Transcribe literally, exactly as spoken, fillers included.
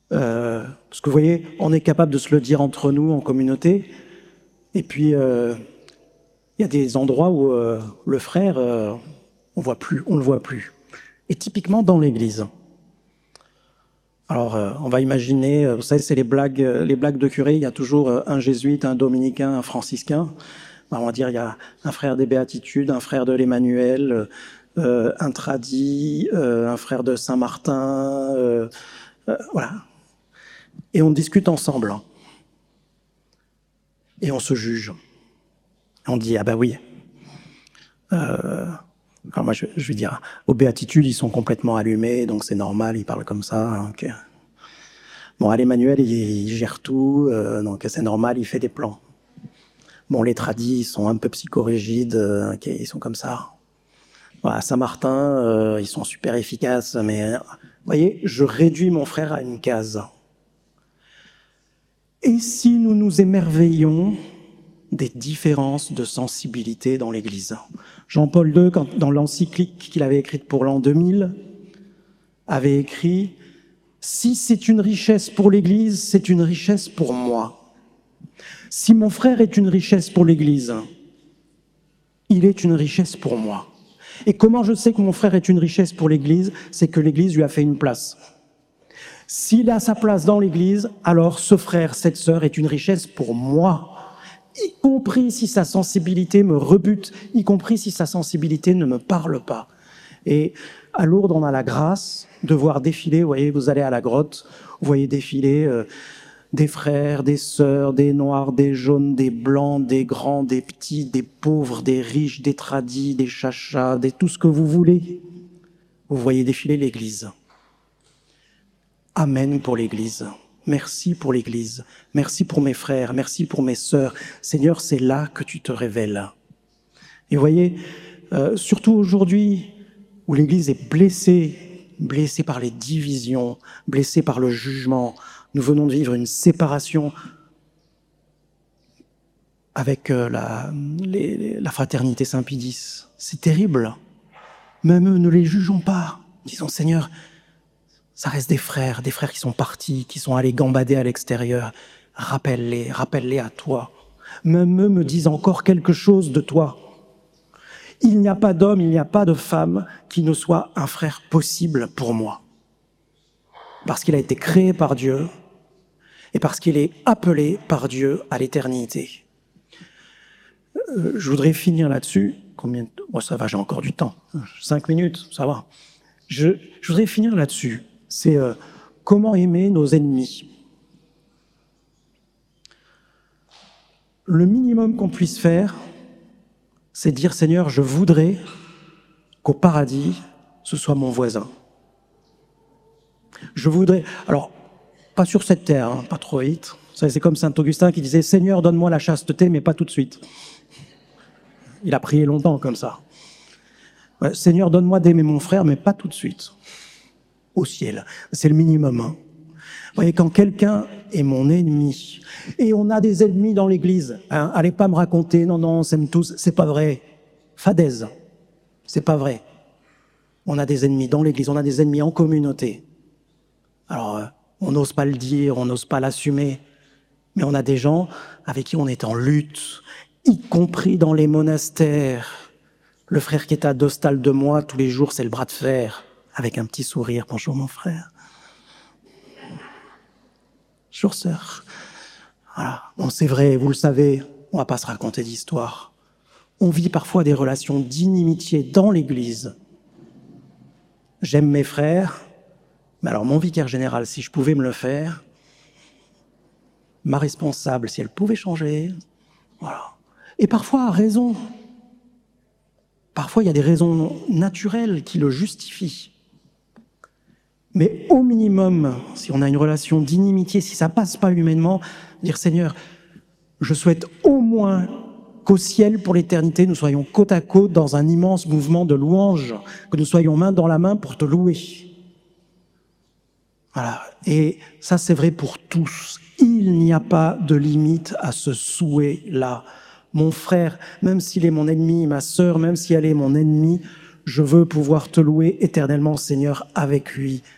Euh, parce que vous voyez, on est capable de se le dire entre nous, en communauté, et puis euh, il y a des endroits où euh, le frère, euh, on voit plus, on le voit plus. Et typiquement dans l'église. Alors, euh, on va imaginer, euh, vous savez, c'est les blagues, euh, les blagues de curé. Il y a toujours euh, un jésuite, un dominicain, un franciscain. Ben, on va dire, il y a un frère des Béatitudes, un frère de l'Emmanuel, euh, un tradi, euh, un frère de Saint-Martin, euh, euh, voilà. Et on discute ensemble. Et on se juge. Et on dit, ah ben oui. Euh, alors moi, je, je vais dire, aux Béatitudes, ils sont complètement allumés, donc c'est normal, ils parlent comme ça. Hein, okay. Bon, à l'Emmanuel, il, il gère tout, euh, donc c'est normal, il fait des plans. Bon, les tradis, ils sont un peu psychorigides, euh, okay, ils sont comme ça. Voilà, à Saint-Martin, euh, ils sont super efficaces, mais vous voyez, je réduis mon frère à une case. Et si nous nous émerveillons des différences de sensibilité dans l'Église? Jean-Paul deux, quand, dans l'encyclique qu'il avait écrite pour l'an deux mille, avait écrit « Si c'est une richesse pour l'Église, c'est une richesse pour moi. Si mon frère est une richesse pour l'Église, il est une richesse pour moi. Et comment je sais que mon frère est une richesse pour l'Église? C'est que l'Église lui a fait une place. S'il a sa place dans l'Église, alors ce frère, cette sœur est une richesse pour moi. Y compris si sa sensibilité me rebute, y compris si sa sensibilité ne me parle pas. » Et à Lourdes, on a la grâce de voir défiler, vous voyez, vous allez à la grotte, vous voyez défiler euh, des frères, des sœurs, des noirs, des jaunes, des blancs, des grands, des petits, des pauvres, des riches, des tradis, des chachas, des tout ce que vous voulez. Vous voyez défiler l'Église. Amen pour l'Église. Merci pour l'Église. Merci pour mes frères. Merci pour mes sœurs. Seigneur, c'est là que tu te révèles. Et vous voyez, euh, surtout aujourd'hui, où l'Église est blessée, blessée par les divisions, blessée par le jugement. Nous venons de vivre une séparation avec euh, la, les, la fraternité Saint-Pédis. C'est terrible. Même eux, ne les jugeons pas. Disons, Seigneur, ça reste des frères, des frères qui sont partis, qui sont allés gambader à l'extérieur. Rappelle-les, rappelle-les à toi. Même eux me disent encore quelque chose de toi. Il n'y a pas d'homme, il n'y a pas de femme qui ne soit un frère possible pour moi. Parce qu'il a été créé par Dieu et parce qu'il est appelé par Dieu à l'éternité. Euh, je voudrais finir là-dessus. Combien de... oh, ça va, j'ai encore du temps. Cinq minutes, ça va. Je, je voudrais finir là-dessus. C'est euh, comment aimer nos ennemis. Le minimum qu'on puisse faire, c'est dire, Seigneur, je voudrais qu'au paradis, ce soit mon voisin. Je voudrais, alors, pas sur cette terre, hein, pas trop vite. C'est comme saint Augustin qui disait, Seigneur, donne-moi la chasteté, mais pas tout de suite. Il a prié longtemps comme ça. Ouais, Seigneur, donne-moi d'aimer mon frère, mais pas tout de suite. Au ciel, c'est le minimum. Hein. Vous voyez, quand quelqu'un est mon ennemi, et on a des ennemis dans l'église, hein, allez pas me raconter, non, non, on s'aime tous, c'est pas vrai. Fadaise, c'est pas vrai. On a des ennemis dans l'église, on a des ennemis en communauté. Alors, euh, on n'ose pas le dire, on n'ose pas l'assumer, mais on a des gens avec qui on est en lutte, y compris dans les monastères. Le frère qui est à deux stalles de moi, tous les jours, c'est le bras de fer, avec un petit sourire. Bonjour mon frère. Bonjour sœur. Voilà. Bon, c'est vrai, vous le savez, on va pas se raconter d'histoire. On vit parfois des relations d'inimitié dans l'Église. J'aime mes frères, mais alors mon vicaire général, si je pouvais me le faire, ma responsable, si elle pouvait changer, voilà. Et parfois à raison. Parfois, il y a des raisons naturelles qui le justifient. Mais au minimum, si on a une relation d'inimitié, si ça passe pas humainement, dire Seigneur, je souhaite au moins qu'au ciel, pour l'éternité, nous soyons côte à côte dans un immense mouvement de louange, que nous soyons main dans la main pour te louer. Voilà. Et ça, c'est vrai pour tous. Il n'y a pas de limite à ce souhait-là. Mon frère, même s'il est mon ennemi, ma sœur, même si elle est mon ennemie, je veux pouvoir te louer éternellement, Seigneur, avec lui.